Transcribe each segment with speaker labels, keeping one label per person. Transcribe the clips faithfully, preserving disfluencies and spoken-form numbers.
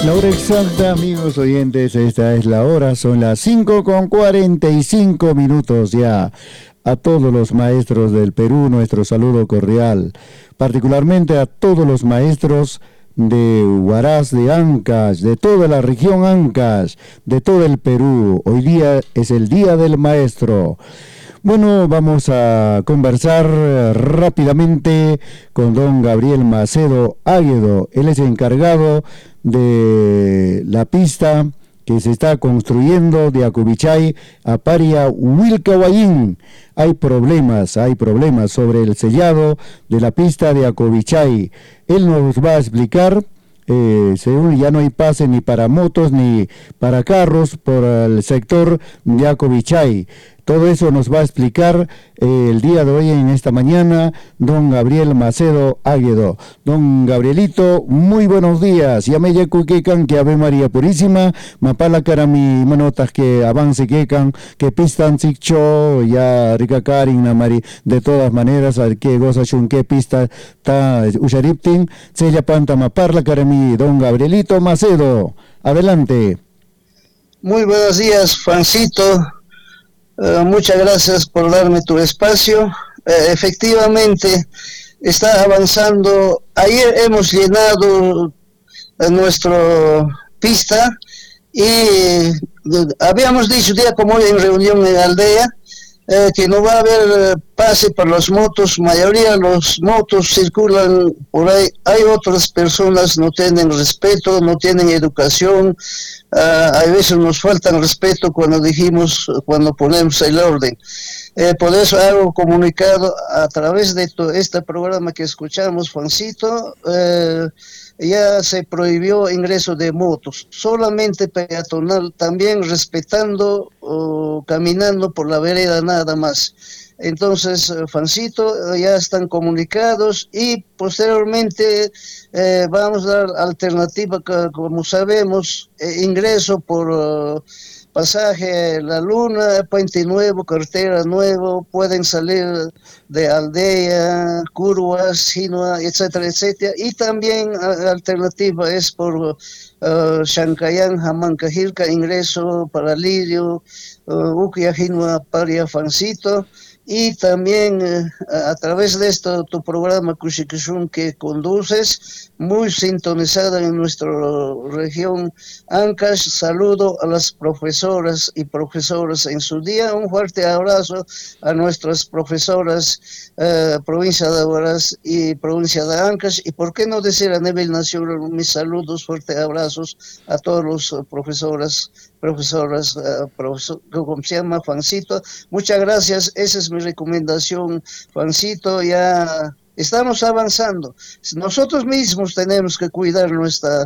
Speaker 1: La hora exacta, amigos oyentes, esta es la hora, son las cinco con cuarenta y cinco minutos ya. A todos los maestros del Perú, nuestro saludo cordial, particularmente a todos los maestros de Huaraz, de Ancash, de toda la región Ancash, de todo el Perú. Hoy día es el Día del Maestro. Bueno, vamos a conversar rápidamente con don Gabriel Macedo Águedo. Él es encargado de la pista que se está construyendo de Acubichay a Paria Huilcahuayín. Hay problemas, hay problemas sobre el sellado de la pista de Acubichay. Él nos va a explicar. Eh, según ya no hay pase ni para motos ni para carros por el sector de Acubichay. Todo eso nos va a explicar eh, el día de hoy, en esta mañana, don Gabriel Macedo Águedo. Don Gabrielito, muy buenos días. Ya me lleco quecan que Ave María Purísima, mapala cara mi manotas que avance quecan, que pistan sikcho, ya rica karin namari, de todas maneras, al que goza chun que pista ta ushariptin, sella panta maparla cara mi, don Gabrielito Macedo. Adelante.
Speaker 2: Muy buenos días, Juancito. Uh, muchas gracias por darme tu espacio. Uh, efectivamente, está avanzando. Ayer hemos llenado uh, nuestra pista y uh, habíamos dicho día como hoy en reunión en la aldea uh, que no va a haber uh, pase por las motos. Mayoría de los motos circulan por ahí. Hay otras personas no tienen respeto, no tienen educación. Uh, a veces nos faltan respeto cuando dijimos, cuando ponemos el orden. Eh, por eso hago comunicado a través de todo este programa que escuchamos, Juancito, eh, ya se prohibió ingreso de motos, solamente peatonal, también respetando o caminando por la vereda nada más. Entonces, Juancito, ya están comunicados y posteriormente eh, vamos a dar alternativa, como sabemos, eh, ingreso por uh, pasaje La Luna, Puente Nuevo, Carretera Nuevo, pueden salir de Aldea, Curvas, Sinua, etcétera, etcétera. Y también uh, alternativa es por uh, Chancayán, Jamancajilca, ingreso para Lirio, uh, Uquia, Jinua, Paria, Juancito. Y también eh, a través de esto, tu programa Cushikishun que conduces, muy sintonizada en nuestra región Ancash. Saludo a las profesoras y profesores en su día. Un fuerte abrazo a nuestras profesoras, eh, provincia de Huaraz y provincia de Ancash. Y por qué no decir a nivel nacional mis saludos, fuertes abrazos a todos los uh, profesoras, profesoras, uh, profesor, ¿cómo se llama? Juancito. Muchas gracias. Esa es mi recomendación, Juancito. Ya estamos avanzando. Nosotros mismos tenemos que cuidar nuestra,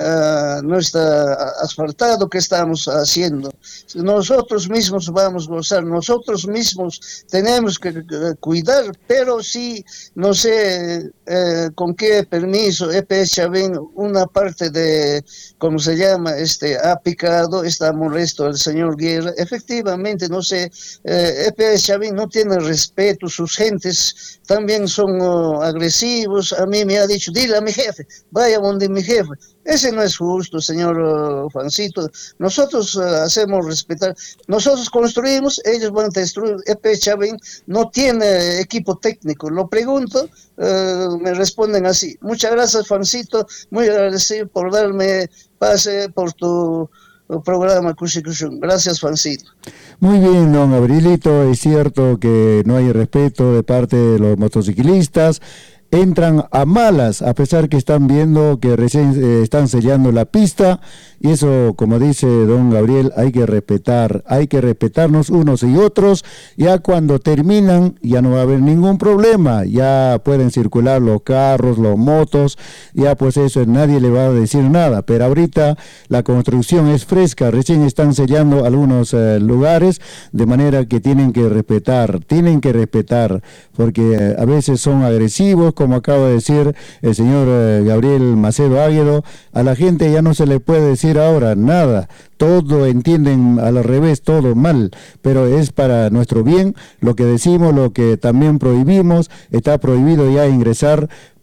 Speaker 2: uh, nuestra asfaltado que estamos haciendo. Nosotros mismos vamos a gozar, nosotros mismos tenemos que uh, cuidar, pero sí, no sé uh, con qué permiso, E P S Chavín, una parte de, ¿cómo se llama? Este, ha picado, está molesto el señor Guerra. Efectivamente, no sé, uh, E P S Chavín no tiene respeto, sus gentes también son uh, agresivos. A mí me ha dicho, dile a mi jefe, vaya donde mi jefe. Ese no es justo, señor uh, Juancito. Nosotros uh, hacemos respetar, nosotros construimos, ellos van a destruir. E P Chavín no tiene equipo técnico. Lo pregunto, uh, me responden así. Muchas gracias, Juancito, muy agradecido por darme pase por tu programa Cushikushun. Gracias, Juancito.
Speaker 1: Muy bien, don Gabrielito, es cierto que no hay respeto de parte de los motociclistas. Entran a malas, a pesar que están viendo que recién eh, están sellando la pista, y eso, como dice don Gabriel, hay que respetar, hay que respetarnos unos y otros. Ya cuando terminan, ya no va a haber ningún problema, ya pueden circular los carros, los motos, ya pues eso nadie le va a decir nada, pero ahorita la construcción es fresca, recién están sellando algunos eh, lugares, de manera que tienen que respetar, tienen que respetar, porque eh, a veces son agresivos, como acaba de decir el señor eh, Gabriel Macedo Águedo. A la gente ya no se le puede decir ahora nada, todo entienden al revés, todo mal, pero es para nuestro bien lo que decimos, lo que también prohibimos. Está prohibido ya ingresar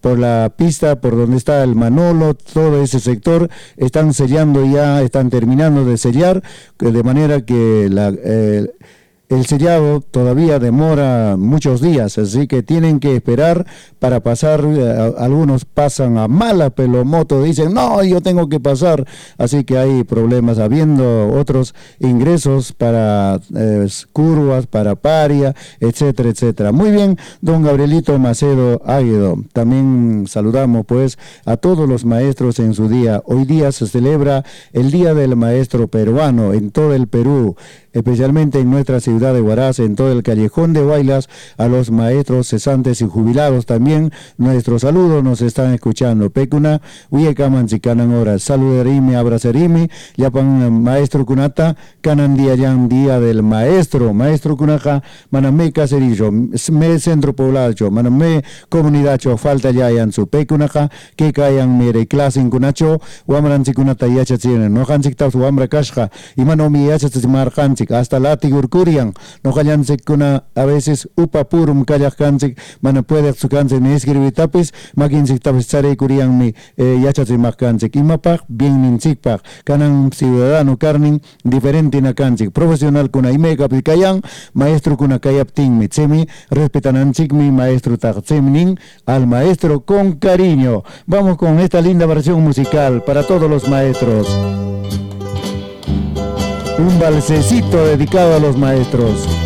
Speaker 1: por la pista, por donde está el Manolo, todo ese sector, están sellando ya, están terminando de sellar, de manera que la... Eh, el sellado todavía demora muchos días, así que tienen que esperar para pasar. Eh, algunos pasan a mala pelomoto, dicen, no, yo tengo que pasar, así que hay problemas, habiendo otros ingresos para eh, curvas, para paria, etcétera, etcétera. Muy bien, don Gabrielito Macedo Águedo, también saludamos pues a todos los maestros en su día. Hoy día se celebra el Día del Maestro Peruano en todo el Perú, especialmente en nuestra ciudad de Huaraz, en todo el callejón de Huaylas, a los maestros cesantes y jubilados también. Nuestros saludos nos están escuchando. Pecuna, Uyekaman si canan horas, saludarimi, abrazarimi, yapan maestro kunata, canan día yan día del maestro, maestro kunaja, maname caserillo, me centro poblado, maname comunidad, falta ya yan su pecunaja, que cayan mere clase en kunacho, wamran si kunata yachatsinen, no hansik tau su wamra kashja, y manomi yachatsimar hansik, hasta latigur kurian, no hallansik kuna a veces upa purum kallak hansik, mana puede su kanse ni escribir tapis, makinsik tapis sare kurian mi eh, yachatsimar hansik, imapak, bien ninsik kanan ciudadano karnin, diferente na kansik, profesional kuna imeka pikayan, maestro kuna kayap ting mi tsemi, respetan ansik mi maestro taxemnin, al maestro con cariño. Vamos con esta linda versión musical para todos los maestros. Un balsecito dedicado a los maestros.